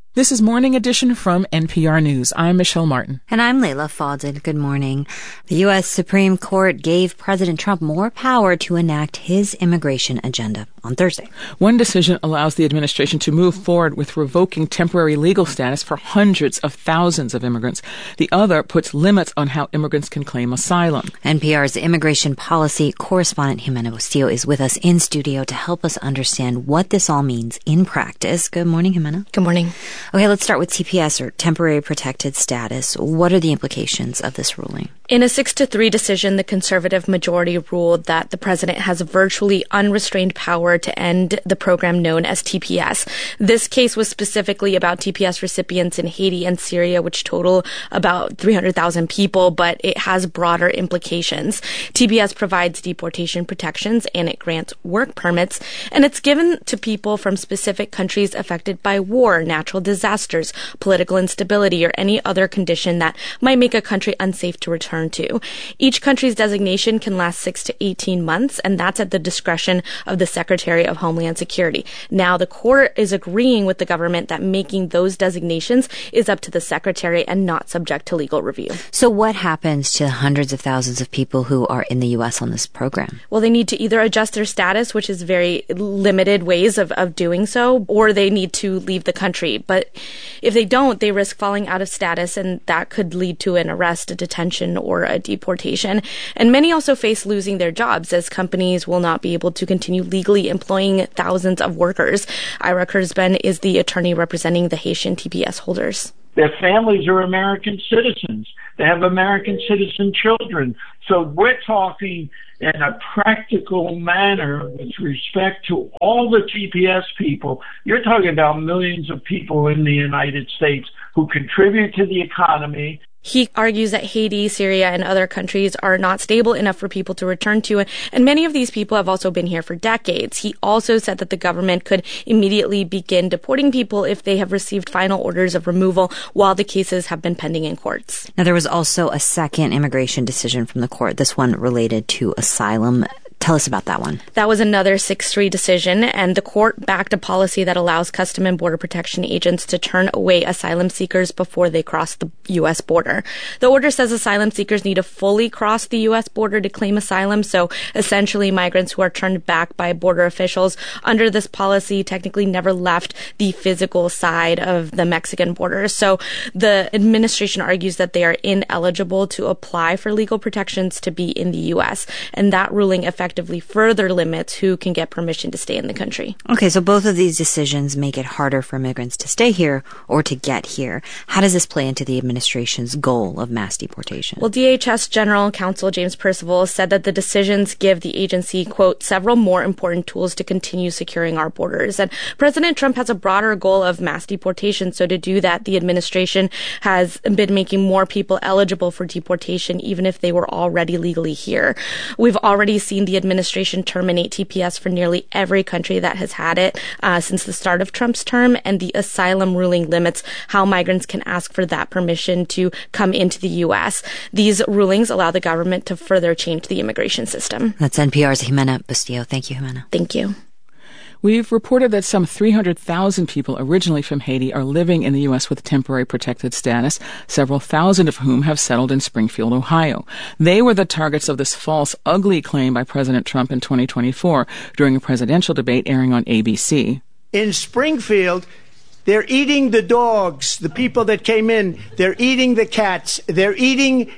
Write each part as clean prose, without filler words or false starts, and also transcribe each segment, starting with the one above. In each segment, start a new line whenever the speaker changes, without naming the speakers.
This is Morning Edition from NPR News. I'm Michelle Martin.
And I'm Layla Fadel. Good morning. The U.S. Supreme Court gave President Trump more power to enact his immigration agenda on Thursday.
One decision allows the administration to move forward with revoking temporary legal status for hundreds of thousands of immigrants. The other puts limits on how immigrants can claim asylum.
NPR's immigration policy correspondent Jimena Bustillo is with us in studio to help us understand what this all means in practice. Good morning, Jimena.
Good morning.
Okay, let's start with TPS, or Temporary Protected Status. What are the implications of this ruling?
In a 6-3 decision, the conservative majority ruled that the president has virtually unrestrained power to end the program known as TPS. This case was specifically about TPS recipients in Haiti and Syria, which total about 300,000 people, but it has broader implications. TPS provides deportation protections and it grants work permits, and it's given to people from specific countries affected by war, natural disasters, political instability, or any other condition that might make a country unsafe to return to. Each country's designation can last 6 to 18 months, and that's at the discretion of the Secretary of Homeland Security. Now, the court is agreeing with the government that making those designations is up to the Secretary and not subject to legal review.
So what happens to hundreds of thousands of people who are in the U.S. on this program?
Well, they need to either adjust their status, which is very limited ways of doing so, or they need to leave the country. But if they don't, they risk falling out of status, and that could lead to an arrest, a detention, or a deportation. And many also face losing their jobs, as companies will not be able to continue legally employing thousands of workers. Ira Kurzban is the attorney representing the Haitian TPS holders.
Their families are American citizens. They have American citizen children. So we're talking in a practical manner with respect to all the TPS people. You're talking about millions of people in the United States who contribute to the economy.
He argues that Haiti, Syria, and other countries are not stable enough for people to return to, and many of these people have also been here for decades. He also said that the government could immediately begin deporting people if they have received final orders of removal while the cases have been pending in courts.
Now, there was also a second immigration decision from the court, this one related to asylum. Tell us about that one.
That was another 6-3 decision, and the court backed a policy that allows Custom and Border Protection agents to turn away asylum seekers before they cross the U.S. border. The order says asylum seekers need to fully cross the U.S. border to claim asylum, so essentially migrants who are turned back by border officials under this policy technically never left the physical side of the Mexican border. So the administration argues that they are ineligible to apply for legal protections to be in the U.S., and that ruling effectively further limits who can get permission to stay in the country.
Okay, so both of these decisions make it harder for immigrants to stay here or to get here. How does this play into the administration's goal of mass deportation?
Well, DHS General Counsel James Percival said that the decisions give the agency, quote, several more important tools to continue securing our borders. And President Trump has a broader goal of mass deportation. So to do that, the administration has been making more people eligible for deportation, even if they were already legally here. We've already seen the administration terminate TPS for nearly every country that has had it since the start of Trump's term, and the asylum ruling limits how migrants can ask for that permission to come into the U.S. These rulings allow the government to further change the immigration system.
That's NPR's Jimena Bustillo. Thank you, Jimena.
Thank you.
We've reported that some 300,000 people originally from Haiti are living in the U.S. with temporary protected status, several thousand of whom have settled in Springfield, Ohio. They were the targets of this false, ugly claim by President Trump in 2024 during a presidential debate airing on ABC.
In Springfield, they're eating the dogs, the people that came in. They're eating the cats. They're eating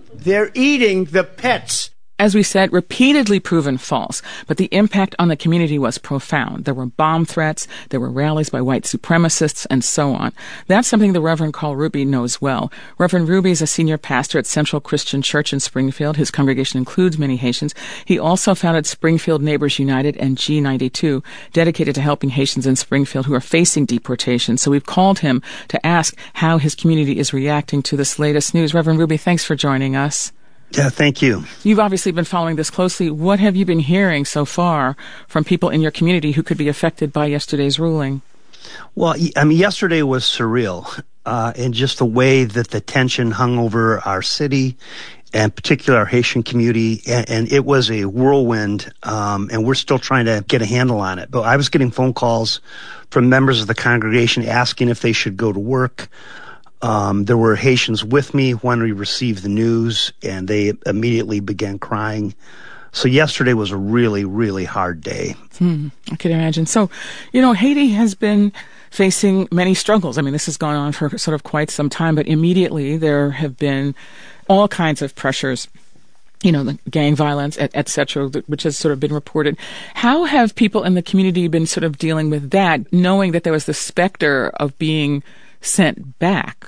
the pets.
As we said, repeatedly proven false, but the impact on the community was profound. There were bomb threats, there were rallies by white supremacists, and so on. That's something the Reverend Carl Ruby knows well. Reverend Ruby is a senior pastor at Central Christian Church in Springfield. His congregation includes many Haitians. He also founded Springfield Neighbors United and G92, dedicated to helping Haitians in Springfield who are facing deportation. So we've called him to ask how his community is reacting to this latest news. Reverend Ruby, thanks for joining us.
Yeah, thank you.
You've obviously been following this closely. What have you been hearing so far from people in your community who could be affected by yesterday's ruling?
Well, I mean, yesterday was surreal, in just the way that the tension hung over our city and particularly our Haitian community, and it was a whirlwind, and we're still trying to get a handle on it. But I was getting phone calls from members of the congregation asking if they should go to work. There were Haitians with me when we received the news, and they immediately began crying. So yesterday was a really, really hard day.
I can imagine. So, Haiti has been facing many struggles. I mean, this has gone on for sort of quite some time, but immediately there have been all kinds of pressures, the gang violence, et cetera, which has sort of been reported. How have people in the community been sort of dealing with that, knowing that there was the specter of being sent back?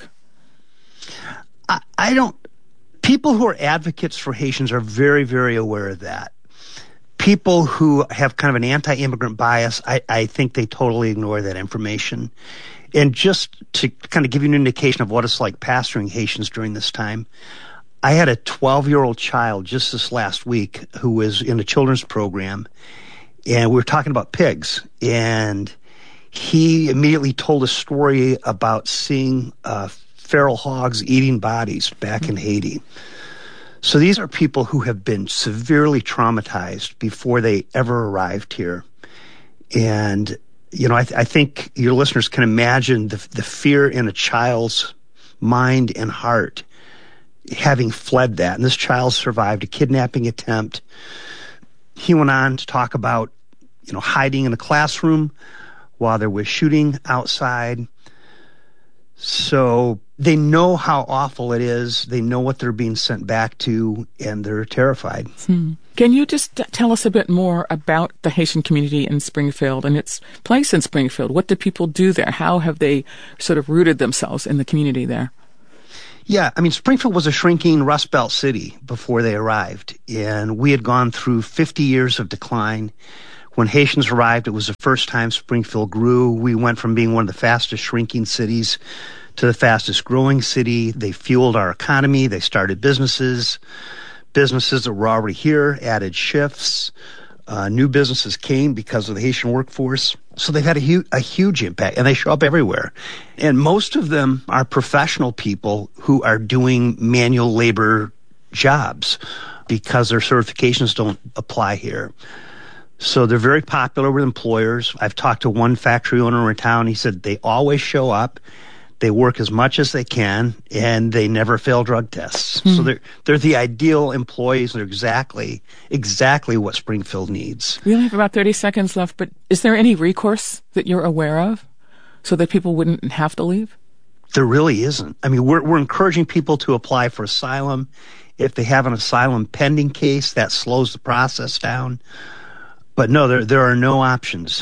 People who are advocates for Haitians are very, very aware of that. People who have kind of an anti-immigrant bias, I think they totally ignore that information. And just to kind of give you an indication of what it's like pastoring Haitians during this time, I had a 12-year-old child just this last week who was in a children's program, and we were talking about pigs. And he immediately told a story about seeing feral hogs eating bodies back in Haiti. So these are people who have been severely traumatized before they ever arrived here. And, I think your listeners can imagine the fear in a child's mind and heart having fled that. And this child survived a kidnapping attempt. He went on to talk about, hiding in a classroom while there was shooting outside. So they know how awful it is. They know what they're being sent back to, and they're terrified.
Can you just tell us a bit more about the Haitian community in Springfield and its place in Springfield? What do people do there? How have they sort of rooted themselves in the community there?
Yeah, Springfield was a shrinking Rust Belt city before they arrived, and we had gone through 50 years of decline. When Haitians arrived, it was the first time Springfield grew. We went from being one of the fastest shrinking cities to the fastest growing city. They fueled our economy. They started businesses. Businesses that were already here added shifts. New businesses came because of the Haitian workforce. So they've had a huge impact, and they show up everywhere. And most of them are professional people who are doing manual labor jobs because their certifications don't apply here. So they're very popular with employers. I've talked to one factory owner in town. He said they always show up. They work as much as they can, and they never fail drug tests. So they're the ideal employees. They're exactly what Springfield needs.
We only have about 30 seconds left, but is there any recourse that you're aware of so that people wouldn't have to leave?
There really isn't. We're encouraging people to apply for asylum. If they have an asylum pending case, that slows the process down. But no, there are no options.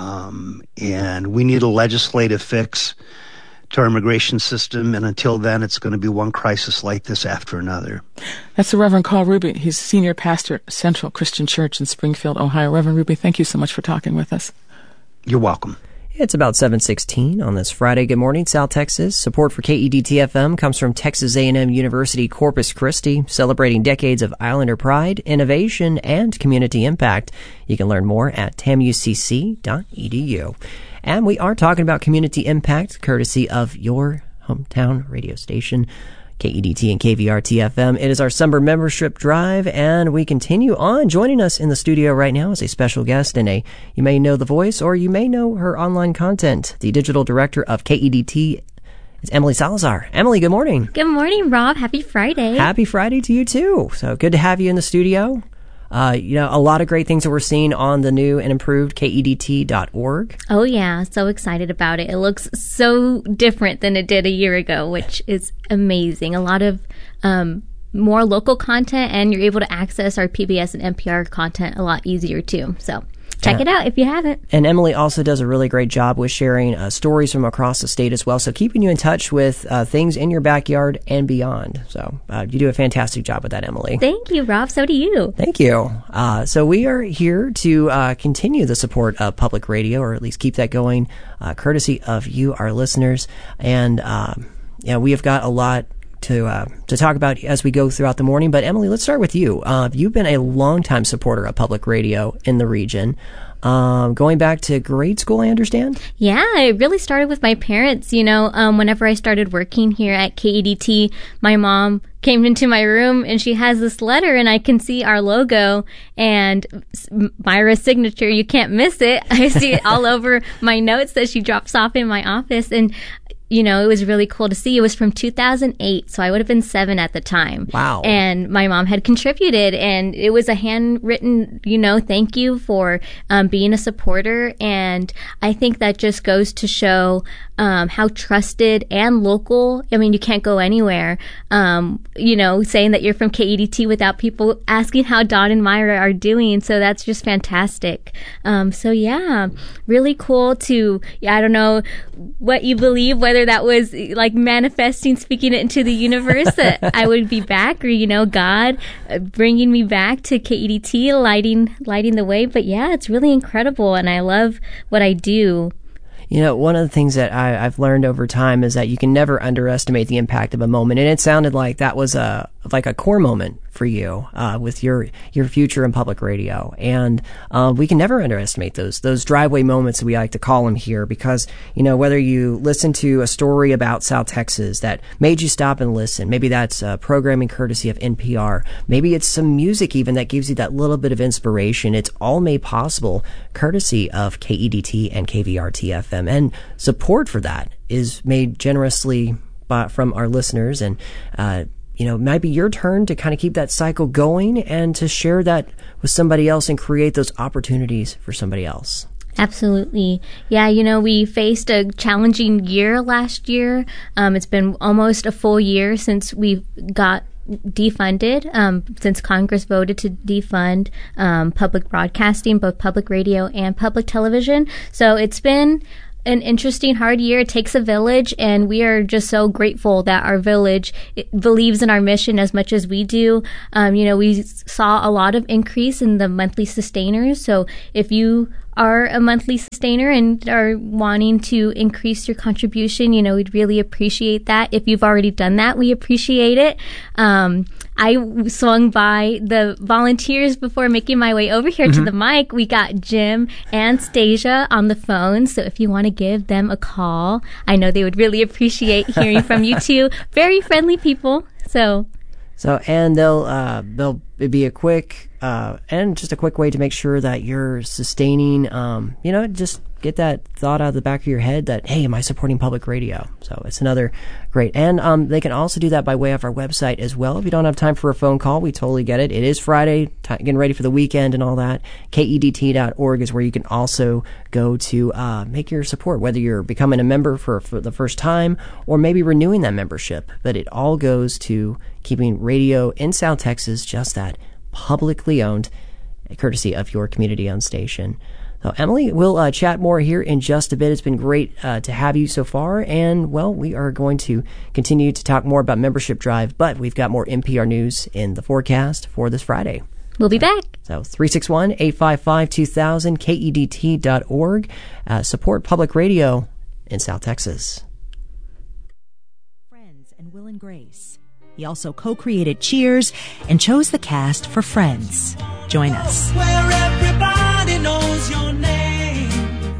And we need a legislative fix to our immigration system, and until then, it's going to be one crisis like this after another.
That's the Reverend Carl Ruby. He's senior pastor at Central Christian Church in Springfield, Ohio. Reverend Ruby, thank you so much for talking with us.
You're welcome.
It's about 7:16 on this Friday. Good morning, South Texas. Support for KEDT-FM comes from Texas A&M University Corpus Christi, celebrating decades of Islander pride, innovation, and community impact. You can learn more at tamucc.edu. And we are talking about community impact, courtesy of your hometown radio station, KEDT and KVRT-FM. It is our summer membership drive, and we continue on. Joining us in the studio right now is a special guest, and you may know the voice or you may know her online content. The digital director of KEDT is Emily Salazar. Emily, good morning.
Good morning, Rob. Happy Friday.
Happy Friday to you, too. So good to have you in the studio. A lot of great things that we're seeing on the new and improved KEDT.org.
Oh, yeah. So excited about it. It looks so different than it did a year ago, which is amazing. A lot of more local content, and you're able to access our PBS and NPR content a lot easier, too. So check it out if you haven't.
And Emily also does a really great job with sharing stories from across the state as well. So keeping you in touch with things in your backyard and beyond. So you do a fantastic job with that, Emily.
Thank you, Rob. So do you.
Thank you. So we are here to continue the support of public radio, or at least keep that going, courtesy of you, our listeners. And we have got a lot to talk about as we go throughout the morning. But Emily, let's start with you. You've been a longtime supporter of public radio in the region. Going back to grade school, I understand?
Yeah, it really started with my parents. Whenever I started working here at KEDT, my mom came into my room and she has this letter and I can see our logo and Myra's signature. You can't miss it. I see it all over my notes that she drops off in my office. And it was really cool to see. It was from 2008, so I would have been 7 at the time.
Wow.
And my mom had contributed, and it was a handwritten, thank you for being a supporter. And I think that just goes to show how trusted and local. I mean, you can't go anywhere, saying that you're from KEDT without people asking how Don and Myra are doing. So that's just fantastic. So yeah, really cool to, I don't know what you believe, whether that was like manifesting, speaking it into the universe that I would be back, or, God bringing me back to KEDT, lighting the way. But yeah, it's really incredible. And I love what I do.
One of the things that I've learned over time is that you can never underestimate the impact of a moment. And it sounded like that was a core moment for you with your future in public radio. And we can never underestimate those driveway moments that we like to call them here, because whether you listen to a story about South Texas that made you stop and listen, maybe that's programming courtesy of NPR, maybe it's some music even that gives you that little bit of inspiration. It's all made possible courtesy of KEDT and KVRT-FM, and support for that is made generously from our listeners. And it might be your turn to kind of keep that cycle going and to share that with somebody else and create those opportunities for somebody else.
Absolutely. Yeah, we faced a challenging year last year. It's been almost a full year since we got defunded, since Congress voted to defund public broadcasting, both public radio and public television. So it's been an interesting, hard year. It takes a village, and we are just so grateful that our village believes in our mission as much as we do. We saw a lot of increase in the monthly sustainers. So if you are a monthly sustainer and are wanting to increase your contribution, we'd really appreciate that. If you've already done that, we appreciate it. I swung by the volunteers before making my way over here to the mic. We got Jim and Stasia on the phone. So if you want to give them a call, I know they would really appreciate hearing from you two. Very friendly people. So and they'll be a quick way to make sure that you're sustaining, just get that thought out of the back of your head that, hey, am I supporting public radio? So it's another great. And they can also do that by way of our website as well. If you don't have time for a phone call, we totally get it. It is Friday, getting ready for the weekend and all that. KEDT.org is where you can also go to make your support, whether you're becoming a member for the first time or maybe renewing that membership. But it all goes to keeping radio in South Texas just that, publicly owned, courtesy of your community-owned station. So, Emily, we'll chat more here in just a bit. It's been great to have you so far. And, well, we are going to continue to talk more about Membership Drive, but we've got more NPR news in the forecast for this Friday. We'll be back.
So 361-855-2000, KEDT.org. Support public radio in South Texas.
Friends and Will and Grace. He also co-created Cheers and chose the cast for Friends. Join us.
Where everybody knows your name.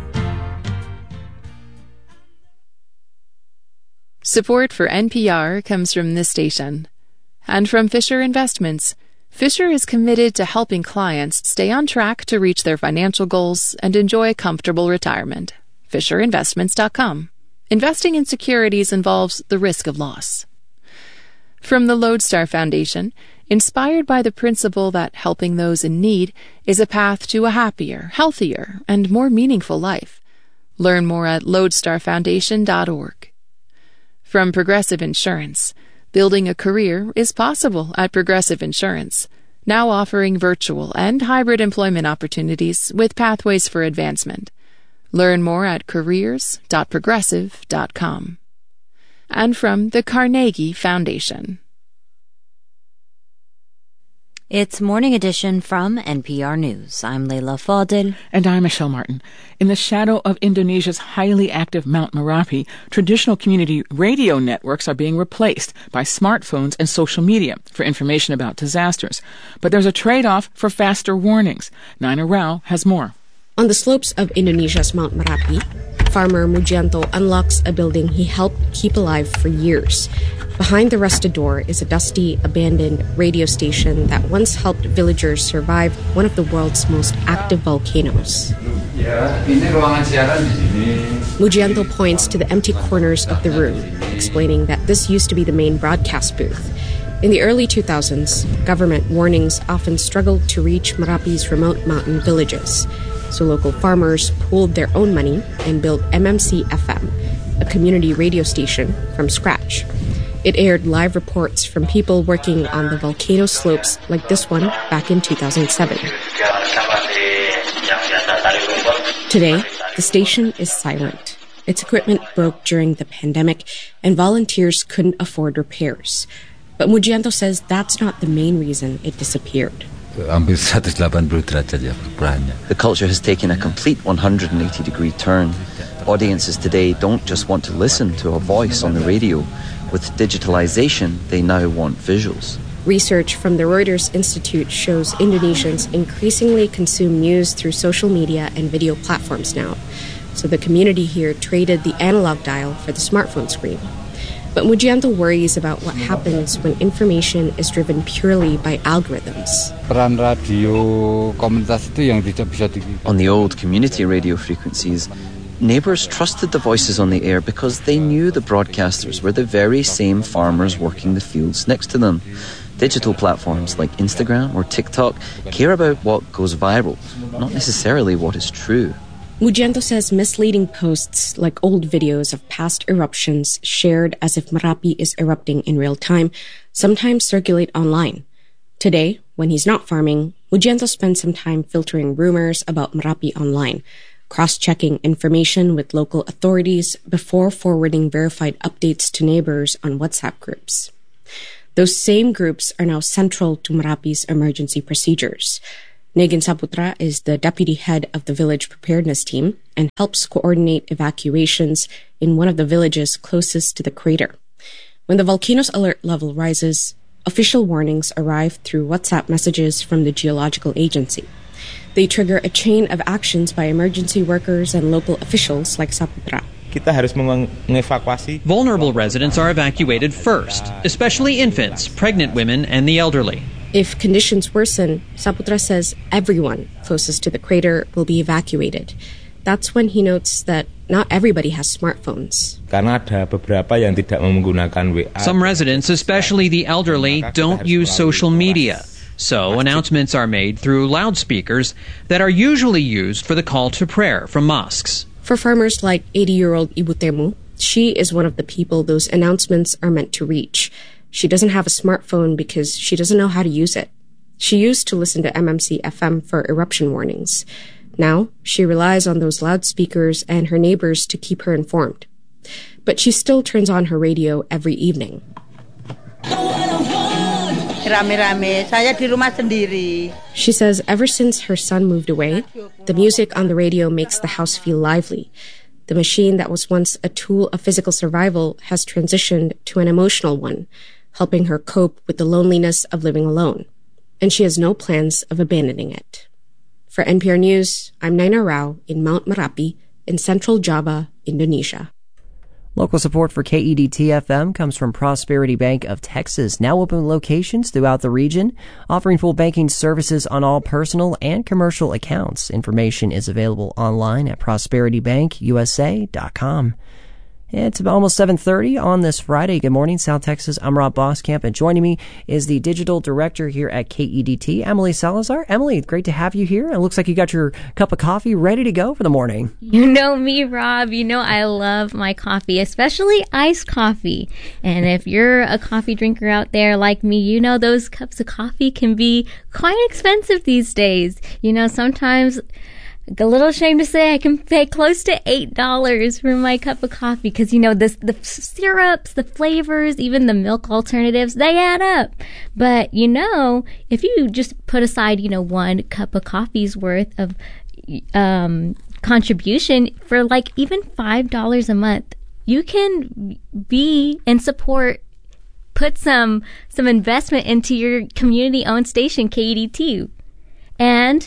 Support for NPR comes from this station and from Fisher Investments. Fisher is committed to helping clients stay on track to reach their financial goals and enjoy a comfortable retirement. FisherInvestments.com. Investing in securities involves the risk of loss. From the Lodestar Foundation, inspired by the principle that helping those in need is a path to a happier, healthier, and more meaningful life. Learn more at lodestarfoundation.org. From Progressive Insurance, building a career is possible at Progressive Insurance, now offering virtual and hybrid employment opportunities with pathways for advancement. Learn more at careers.progressive.com. And from the Carnegie Foundation.
It's Morning Edition from NPR News. I'm Leila Fadel.
And I'm Michelle Martin. In the shadow of Indonesia's highly active Mount Merapi, traditional community radio networks are being replaced by smartphones and social media for information about disasters. But there's a trade-off for faster warnings. Naina Rao has more.
On the slopes of Indonesia's Mount Merapi, farmer Mujianto unlocks a building he helped keep alive for years. Behind the rusted door is a dusty, abandoned radio station that once helped villagers survive one of the world's most active volcanoes. Mujianto points to the empty corners of the room, explaining that this used to be the main broadcast booth. In the early 2000s, government warnings often struggled to reach Merapi's remote mountain villages. So local farmers pooled their own money and built MMC FM, a community radio station, from scratch. It aired live reports from people working on the volcano slopes like this one back in 2007. Today, the station is silent. Its equipment broke during the pandemic, and volunteers couldn't afford repairs. But Mujianto says that's not the main reason it disappeared.
The culture has taken a complete 180-degree turn. Audiences today don't just want to listen to a voice on the radio. With digitalization, they now want visuals.
Research from the Reuters Institute shows Indonesians increasingly consume news through social media and video platforms now. So the community here traded the analog dial for the smartphone screen. But Mujianto worries about what happens when information is driven purely by algorithms.
On the old community radio frequencies, neighbours trusted the voices on the air because they knew the broadcasters were the very same farmers working the fields next to them. Digital platforms like Instagram or TikTok care about what goes viral, not necessarily what is true.
Mujianto says misleading posts like old videos of past eruptions shared as if Merapi is erupting in real time sometimes circulate online. Today, when he's not farming, Mujianto spends some time filtering rumors about Merapi online, cross-checking information with local authorities before forwarding verified updates to neighbors on WhatsApp groups. Those same groups are now central to Merapi's emergency procedures. Negin Saputra is the deputy head of the village preparedness team and helps coordinate evacuations in one of the villages closest to the crater. When the volcano's alert level rises, official warnings arrive through WhatsApp messages from the Geological Agency. They trigger a chain of actions by emergency workers and local officials like Saputra.
Vulnerable residents are evacuated first, especially infants, pregnant women, and the elderly.
If conditions worsen, Saputra says everyone closest to the crater will be evacuated. That's when he notes that not everybody has smartphones.
Some residents, especially the elderly, don't use social media. So announcements are made through loudspeakers that are usually used for the call to prayer from mosques.
For farmers like 80-year-old Ibu Temu, she is one of the people those announcements are meant to reach. She doesn't have a smartphone because she doesn't know how to use it. She used to listen to MMC FM for eruption warnings. Now, she relies on those loudspeakers and her neighbors to keep her informed. But she still turns on her radio every evening. She says ever since her son moved away, the music on the radio makes the house feel lively. The machine that was once a tool of physical survival has transitioned to an emotional one, helping her cope with the loneliness of living alone. And she has no plans of abandoning it. For NPR News, I'm Naina Rao in Mount Merapi in central Java, Indonesia.
Local support for KEDT-FM comes from Prosperity Bank of Texas, now open locations throughout the region, offering full banking services on all personal and commercial accounts. Information is available online at prosperitybankusa.com. It's almost 7:30 on this Friday. Good morning, South Texas. I'm Rob Boskamp, and joining me is the digital director here at KEDT, Emily Salazar. Emily, great to have you here. It looks like you got your cup of coffee ready to go for the morning.
You know me, Rob. You know I love my coffee, especially iced coffee. And if you're a coffee drinker out there like me, you know those cups of coffee can be quite expensive these days. You know, sometimes a little ashamed to say I can pay close to $8 for my cup of coffee because, the syrups, the flavors, even the milk alternatives, they add up. But, if you just put aside, 1 cup of coffee's worth of contribution for like even $5 a month, you can be and put some investment into your community-owned station, KEDT. And,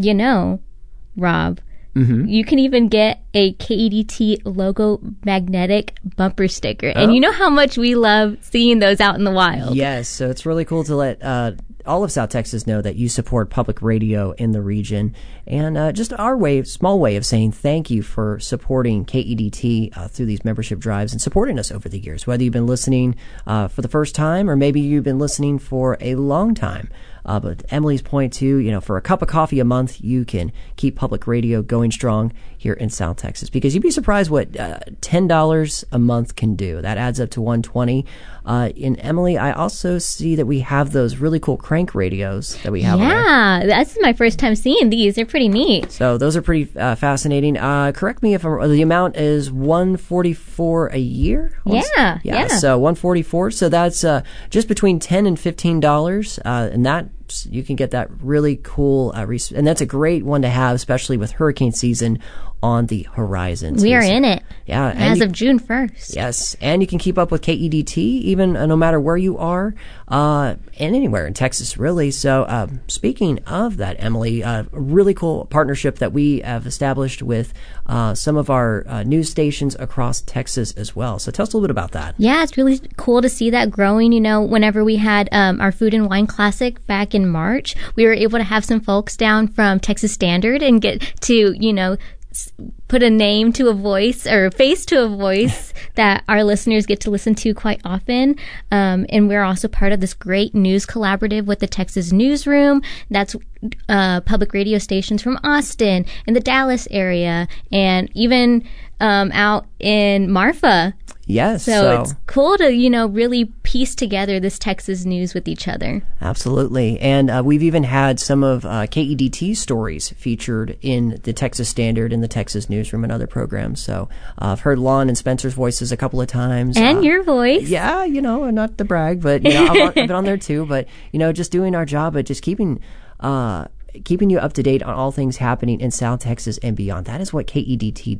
Rob, you can even get a KEDT logo magnetic bumper sticker. And you know how much we love seeing those out in the wild.
Yes, so it's really cool to let all of South Texas know that you support public radio in the region. And just our small way of saying thank you for supporting KEDT through these membership drives and supporting us over the years, whether you've been listening for the first time or maybe you've been listening for a long time. But Emily's point too, for a cup of coffee a month, you can keep public radio going strong here in South Texas, because you'd be surprised what $10 a month can do. That adds up to $120. In Emily, I also see that we have those really cool crank radios that we have.
Yeah, that's my first time seeing these. They're pretty neat.
So those are pretty fascinating. Correct me if the amount is $144 a year.
Yeah.
So $144. So that's just between $10 and $15, and that. You can get that really cool, and that's a great one to have, especially with hurricane season on the horizon.
We are in it.
Yeah.
As of June 1st.
Yes. And you can keep up with KEDT even no matter where you are, and anywhere in Texas, really. So, speaking of that, Emily, a really cool partnership that we have established with some of our news stations across Texas as well. So tell us a little bit about that.
Yeah, it's really cool to see that growing. Whenever we had our Food and Wine Classic back in March, we were able to have some folks down from Texas Standard and get to, put a name to a voice or a face to a voice that our listeners get to listen to quite often. And we're also part of this great news collaborative with the Texas Newsroom. That's public radio stations from Austin and the Dallas area, and even out in Marfa.
Yes.
So it's cool to, really piece together this Texas news with each other.
Absolutely. And we've even had some of KEDT stories featured in the Texas Standard and the Texas Newsroom and other programs. So I've heard Lon and Spencer's voices a couple of times.
And your voice.
Yeah, not to brag, but I've been on there too. But, just doing our job at just keeping you up to date on all things happening in South Texas and beyond. That is what KEDT